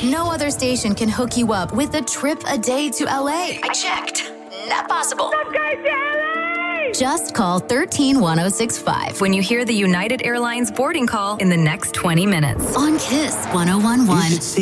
No other station can hook you up with a trip a day to LA. I checked. Not possible. Just call 131065 When you hear the United Airlines boarding call in the next 20 minutes. on KISS 1011.